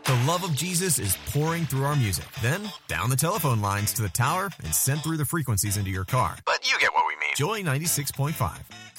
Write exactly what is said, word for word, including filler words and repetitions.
The love of Jesus is pouring through our music, then down the telephone lines to the tower and sent through the frequencies into your car. But you get what we mean. Joy ninety-six point five.